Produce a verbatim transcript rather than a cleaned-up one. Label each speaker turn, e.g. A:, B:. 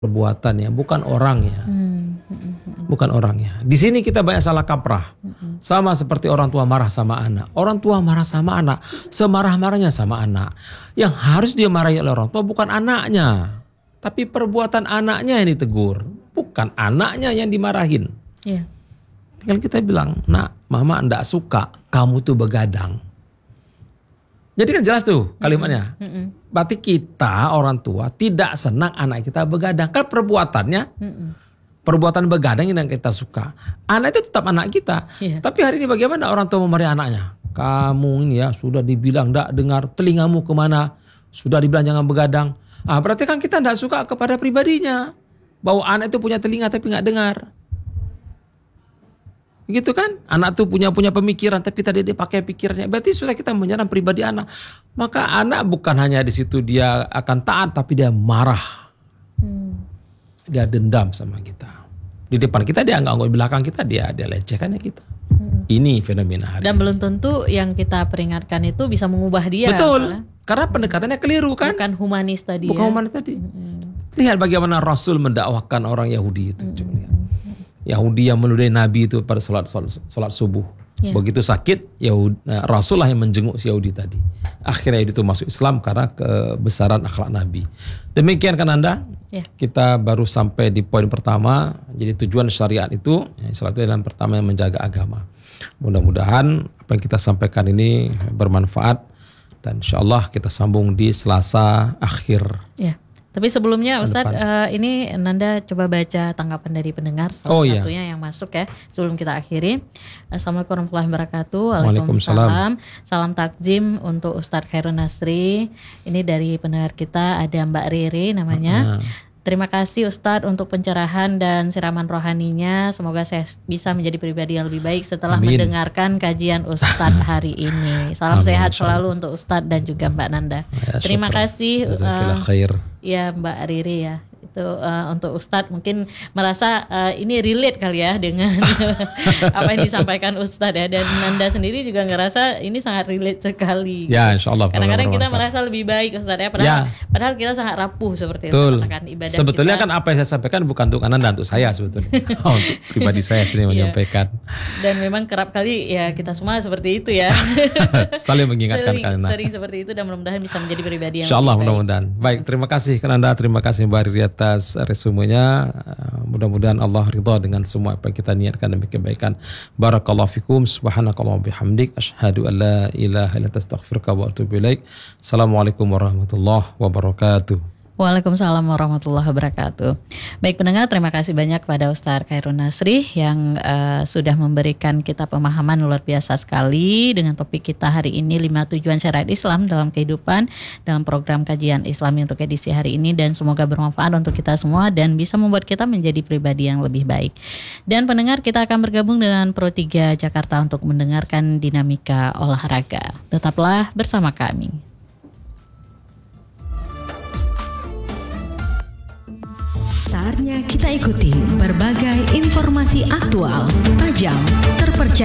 A: perbuatannya, bukan orangnya.
B: Hmm. Hmm. Hmm.
A: Bukan orangnya. Di sini kita banyak salah kaprah.
B: Hmm.
A: Sama seperti orang tua marah sama anak. Orang tua marah sama anak, semarah-marahnya sama anak. Yang harus dia marahi oleh orang tua bukan anaknya, tapi perbuatan anaknya yang ditegur, bukan anaknya yang dimarahin.
B: Yeah.
A: Tinggal kita bilang, nak, mama enggak suka kamu tuh begadang. Jadi kan jelas tuh kalimatnya.
B: Mm-mm.
A: Berarti kita orang tua tidak senang anak kita begadang. Kan perbuatannya,
B: Mm-mm.
A: perbuatan begadang yang kita suka. Anak itu tetap anak kita.
B: Yeah.
A: Tapi hari ini bagaimana orang tua memarahi anaknya? Kamu ini ya sudah dibilang enggak dengar, telingamu kemana? Sudah dibilang jangan begadang. Ah, berarti kan kita enggak suka kepada pribadinya. Bahwa anak itu punya telinga tapi enggak dengar. Gitu kan? Anak tuh punya punya pemikiran tapi tadi dia pakai pikirnya. Berarti sudah kita menyerang pribadi anak. Maka anak bukan hanya di situ dia akan taat tapi dia marah.
B: Hmm.
A: Dia dendam sama kita. Di depan kita dia enggak, di belakang kita dia dia lecehkan ya kita. Hmm. Ini fenomena hari.
B: Dan belum tentu yang kita peringatkan itu bisa mengubah dia.
A: Betul.
B: Karena,
A: karena pendekatannya keliru kan?
B: Bukan humanis tadi.
A: Bukan
B: ya?
A: humanis tadi.
B: Hmm.
A: Lihat bagaimana Rasul mendakwahkan orang Yahudi itu.
B: Hmm.
A: Yahudi yang meludahi Nabi itu pada salat salat, salat subuh.
B: Yeah.
A: Begitu sakit, Yahudi, Rasul lah yang menjenguk si Yahudi tadi. Akhirnya Yahudi itu masuk Islam karena kebesaran akhlak Nabi. Demikian kan Anda?
B: Yeah.
A: Kita baru sampai di poin pertama. Jadi tujuan syariat itu, ya, syariat itu yang pertama yang menjaga agama. Mudah-mudahan apa yang kita sampaikan ini bermanfaat dan insya Allah kita sambung di Selasa akhir.
B: Yeah. Tapi sebelumnya Ustadz, uh, ini Nanda coba baca tanggapan dari pendengar salah
A: oh,
B: satunya
A: iya.
B: yang masuk ya sebelum kita akhiri. Assalamualaikum warahmatullahi wabarakatuh.
A: Waalaikumsalam.
B: Salam takzim untuk Ustadz Khairun Nasri. Ini dari pendengar kita ada Mbak Riri namanya. Uh-huh. Terima kasih Ustadz untuk pencerahan dan siraman rohaninya. Semoga saya bisa menjadi pribadi yang lebih baik setelah Amin. mendengarkan kajian Ustadz hari ini. Salam Amin. sehat selalu untuk Ustadz dan juga Mbak Nanda. Ya, Terima syukur. kasih. Uh, ya Mbak Riri ya. Itu uh, untuk Ustadz mungkin merasa uh, ini relate kali ya dengan apa yang disampaikan Ustadz ya, dan Nanda sendiri juga ngerasa ini sangat relate sekali.
A: Ya, insya Allah.
B: Kadang-kadang kita merasa lebih baik Ustadz ya, padahal, ya. padahal kita sangat rapuh seperti itu katakan ibadah.
A: Sebetulnya
B: kita,
A: kan apa yang saya sampaikan bukan untuk Anda, untuk saya sebetulnya. Oh, untuk pribadi saya sendiri menyampaikan.
B: Dan memang kerap kali ya kita semua seperti itu ya.
A: Saling mengingatkan
B: sering,
A: karena.
B: Sering seperti itu dan mudah-mudahan bisa menjadi pribadi yang
A: insya Allah,
B: lebih baik.
A: mudah-mudahan. Baik, terima kasih kan Anda, terima kasih Mbak Riri atas resumenya. Mudah-mudahan Allah ridha dengan semua apa yang kita niatkan demi kebaikan. Barakallahu fikum, subhanakallahumma bihamdik, asyhadu an la ilaha illa anta astaghfiruka wa atubu ilaik. Assalamualaikum warahmatullahi wabarakatuh.
B: Waalaikumsalam warahmatullahi wabarakatuh. Baik pendengar, terima kasih banyak kepada Ustadz Khairun Nasri yang uh, sudah memberikan kita pemahaman luar biasa sekali dengan topik kita hari ini, lima tujuan syariat Islam dalam kehidupan, dalam program kajian Islam untuk edisi hari ini, dan semoga bermanfaat untuk kita semua dan bisa membuat kita menjadi pribadi yang lebih baik. Dan pendengar, kita akan bergabung dengan Pro tiga Jakarta untuk mendengarkan dinamika olahraga. Tetaplah bersama kami.
C: Saatnya kita ikuti berbagai informasi aktual, tajam, terpercaya.